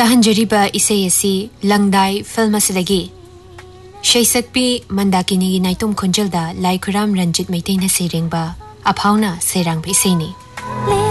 ताहंजरीबा इसे यसी लंगदाई फिल्म असलगी शैसक्पी मंदाकिनी नाइतुम खुंजलदा लाइखुराम रंजित मैतेना सेरेंबा अफावना सेरांग इसेनी